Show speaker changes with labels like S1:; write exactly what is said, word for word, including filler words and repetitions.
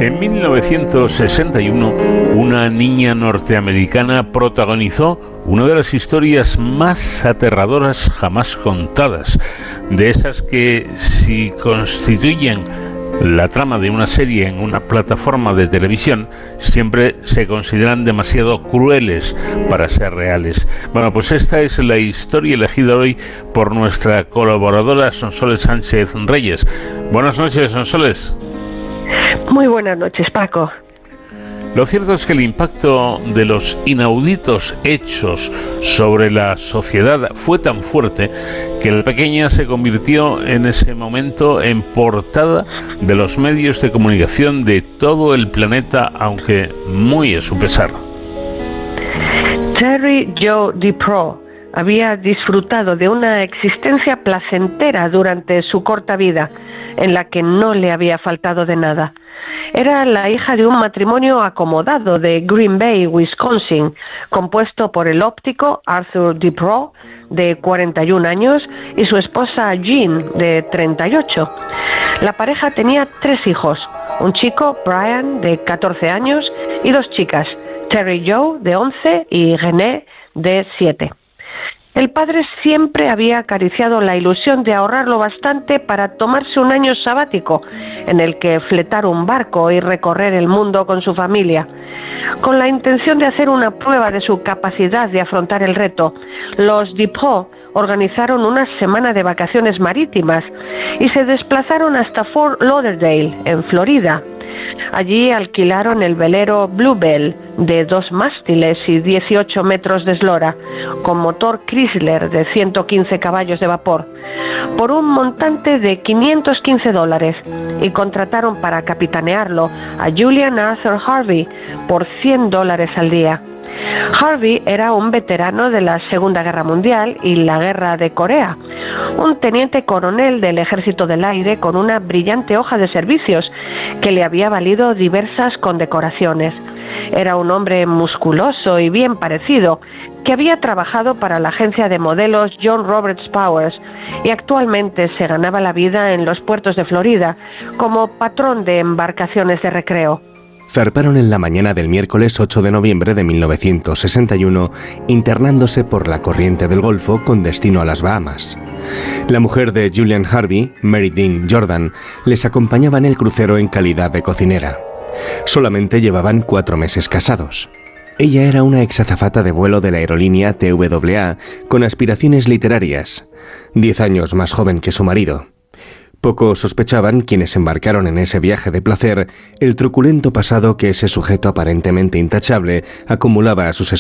S1: En mil novecientos sesenta y uno, una niña norteamericana protagonizó una de las historias más aterradoras jamás contadas, de esas que, si constituyen la trama de una serie en una plataforma de televisión, siempre se consideran demasiado crueles para ser reales. Bueno, pues esta es la historia elegida hoy por nuestra colaboradora Sonsoles Sánchez Reyes. Buenas noches, Sonsoles.
S2: Muy buenas noches, Paco.
S1: Lo cierto es que el impacto de los inauditos hechos sobre la sociedad fue tan fuerte que la pequeña se convirtió en ese momento en portada de los medios de comunicación de todo el planeta, aunque muy a su pesar.
S2: Terry Jo DiPro había disfrutado de una existencia placentera durante su corta vida, en la que no le había faltado de nada. Era la hija de un matrimonio acomodado de Green Bay, Wisconsin, compuesto por el óptico Arthur DiPro, de cuarenta y un años, y su esposa Jean, de treinta y ocho. La pareja tenía tres hijos, un chico, Brian, de catorce años, y dos chicas, Terry Jo, de once, y Renee, de siete. El padre siempre había acariciado la ilusión de ahorrarlo bastante para tomarse un año sabático, en el que fletar un barco y recorrer el mundo con su familia. Con la intención de hacer una prueba de su capacidad de afrontar el reto, los DiPro organizaron una semana de vacaciones marítimas y se desplazaron hasta Fort Lauderdale, en Florida. Allí alquilaron el velero Bluebell, de dos mástiles y dieciocho metros de eslora, con motor Chrysler de ciento quince caballos de vapor, por un montante de quinientos quince dólares, y contrataron para capitanearlo a Julian Arthur Harvey por cien dólares al día. Harvey era un veterano de la Segunda Guerra Mundial y la Guerra de Corea, un teniente coronel del Ejército del Aire con una brillante hoja de servicios que le había valido diversas condecoraciones. Era un hombre musculoso y bien parecido, que había trabajado para la agencia de modelos John Roberts Powers y actualmente se ganaba la vida en los puertos de Florida como patrón de embarcaciones de recreo.
S3: Zarparon en la mañana del miércoles ocho de noviembre de mil novecientos sesenta y uno, internándose por la corriente del Golfo con destino a las Bahamas. La mujer de Julian Harvey, Mary Dean Jordan, les acompañaba en el crucero en calidad de cocinera. Solamente llevaban cuatro meses casados. Ella era una exazafata de vuelo de la aerolínea T W A con aspiraciones literarias, diez años más joven que su marido. Poco sospechaban quienes embarcaron en ese viaje de placer el truculento pasado que ese sujeto aparentemente intachable acumulaba a sus